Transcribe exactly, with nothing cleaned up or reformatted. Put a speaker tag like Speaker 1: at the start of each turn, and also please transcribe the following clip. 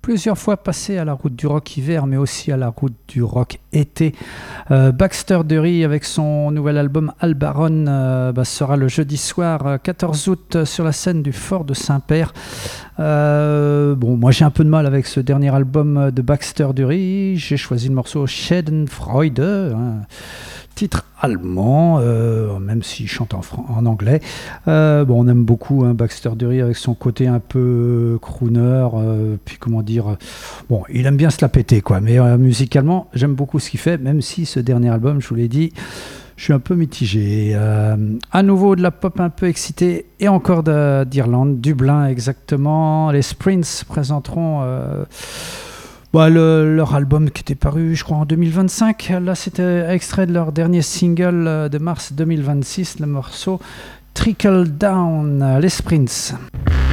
Speaker 1: plusieurs fois passé à la route du rock hiver, mais aussi à la route du rock été. Euh, Baxter Dury, avec son nouvel album Albaron, euh, bah, sera le jeudi soir quatorze août sur la scène du Fort de Saint-Père. Euh, bon, moi j'ai un peu de mal avec ce dernier album de Baxter Dury. J'ai choisi le morceau Schadenfreude, hein, titre allemand, euh, même s'il chante en, fran- en anglais. Euh, bon, on aime beaucoup hein, Baxter Dury avec son côté un peu crooner, euh, puis comment dire, euh, bon, il aime bien se la péter, quoi. Mais euh, musicalement, j'aime beaucoup ce qu'il fait, même si ce dernier album, je vous l'ai dit, je suis un peu mitigé. Euh, à nouveau de la pop un peu excitée et encore de, d'Irlande, Dublin exactement. Les Sprints présenteront euh, bah, le, leur album qui était paru, je crois, en deux mille vingt-cinq. Là, c'était extrait de leur dernier single euh, de mars deux mille vingt-six, le morceau Trickle Down, les Sprints.